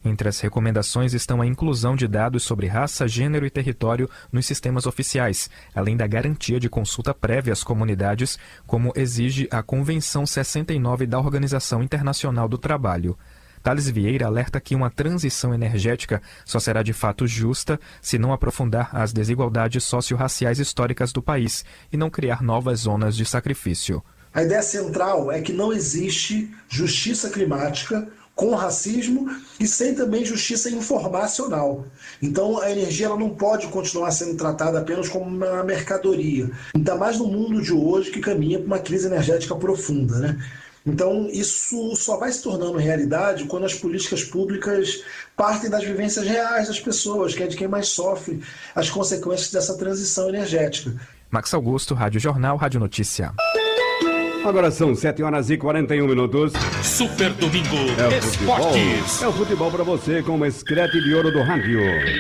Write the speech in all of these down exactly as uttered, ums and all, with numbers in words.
Entre as recomendações estão a inclusão de dados sobre raça, gênero e território nos sistemas oficiais, além da garantia de consulta prévia às comunidades, como exige a Convenção sessenta e nove da Organização Internacional do Trabalho. Thales Vieira alerta que uma transição energética só será de fato justa se não aprofundar as desigualdades socio-raciais históricas do país e não criar novas zonas de sacrifício. A ideia central é que não existe justiça climática com racismo e sem também justiça informacional. Então a energia ela não pode continuar sendo tratada apenas como uma mercadoria, ainda mais no mundo de hoje que caminha para uma crise energética profunda, né? Então, isso só vai se tornando realidade quando as políticas públicas partem das vivências reais das pessoas, que é de quem mais sofre as consequências dessa transição energética. Max Augusto, Rádio Jornal, Rádio Notícia. Agora são sete horas e quarenta e um minutos. Super Domingo é Esportes. É o futebol para você com o escrete de ouro do rádio.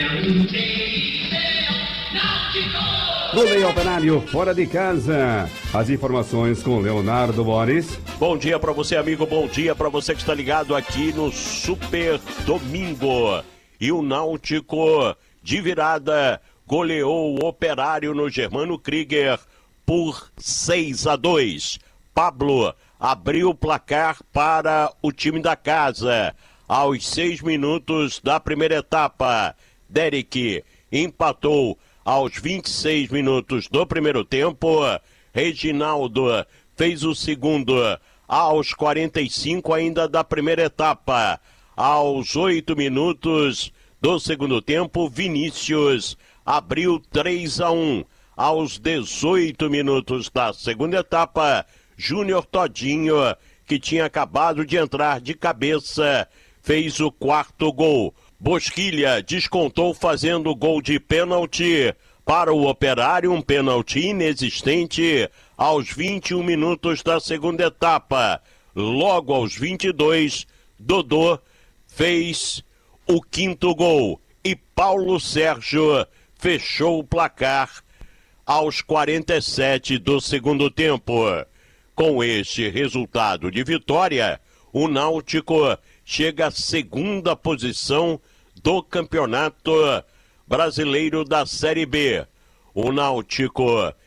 Goleiro Operário, fora de casa. As informações com Leonardo Boris. Bom dia para você, amigo. Bom dia para você que está ligado aqui no Super Domingo. E o Náutico, de virada, goleou o Operário no Germano Krieger por seis a dois. Pablo abriu o placar para o time da casa. Aos seis minutos da primeira etapa, Derek empatou. Aos vinte e seis minutos do primeiro tempo, Reginaldo fez o segundo. Aos quarenta e cinco ainda da primeira etapa. Aos oito minutos do segundo tempo, Vinícius abriu três a um. Aos dezoito minutos da segunda etapa, Júnior Todinho, que tinha acabado de entrar de cabeça, fez o quarto gol. Bosquilha descontou fazendo gol de pênalti para o Operário, um pênalti inexistente aos vinte e um minutos da segunda etapa. Logo aos vinte e dois, Dodô fez o quinto gol e Paulo Sérgio fechou o placar aos quarenta e sete do segundo tempo. Com este resultado de vitória, o Náutico chega à segunda posição do Campeonato Brasileiro da Série B. O Náutico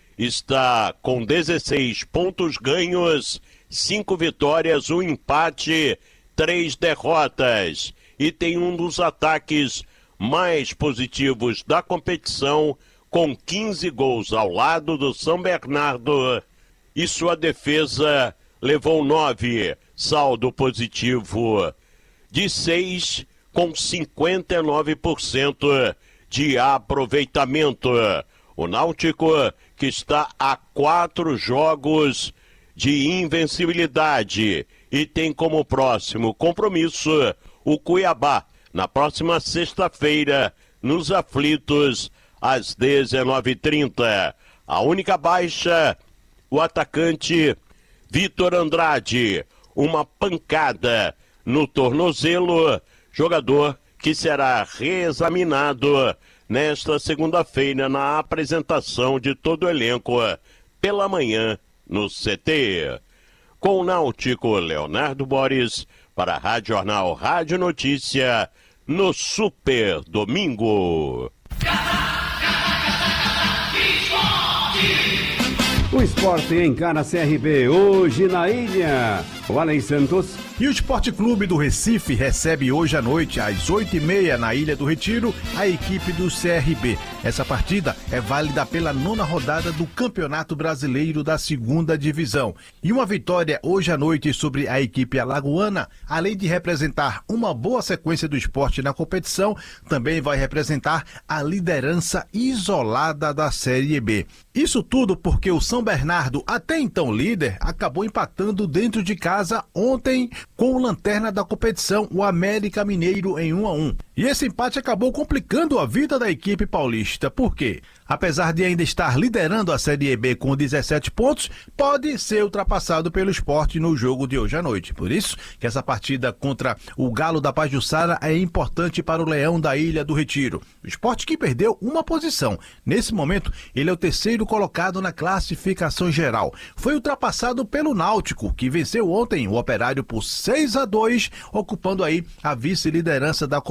está com dezesseis pontos ganhos, cinco vitórias, um empate, três derrotas. E tem um dos ataques mais positivos da competição, com quinze gols ao lado do São Bernardo. E sua defesa levou nove, saldo positivo de seis, com cinquenta e nove por cento de aproveitamento. O Náutico, que está a quatro jogos de invencibilidade e tem como próximo compromisso o Cuiabá, na próxima sexta-feira, nos Aflitos, às dezenove e trinta. A única baixa, o atacante Vitor Andrade, uma pancada no tornozelo, jogador que será reexaminado nesta segunda-feira na apresentação de todo o elenco pela manhã no C T. Com o Náutico, Leonardo Boris, para a Rádio Jornal, Rádio Notícia, no Super Domingo. O esporte encara C R B hoje na ilha. O Alen Santos. E o Esporte Clube do Recife recebe hoje à noite, às oito e meia, na Ilha do Retiro, a equipe do C R B. Essa partida é válida pela nona rodada do Campeonato Brasileiro da Segunda Divisão. E uma vitória hoje à noite sobre a equipe alagoana, além de representar uma boa sequência do esporte na competição, também vai representar a liderança isolada da Série B. Isso tudo porque o São Bernardo, até então líder, acabou empatando dentro de casa ontem com o lanterna da competição, o América Mineiro, em um a um. E esse empate acabou complicando a vida da equipe paulista. Por quê? Apesar de ainda estar liderando a Série B com dezessete pontos, pode ser ultrapassado pelo Sport no jogo de hoje à noite. Por isso que essa partida contra o Galo da Pajuçara é importante para o Leão da Ilha do Retiro. O Sport que perdeu uma posição. Nesse momento, ele é o terceiro colocado na classificação geral. Foi ultrapassado pelo Náutico, que venceu ontem o Operário por seis a dois, ocupando aí a vice-liderança da competição.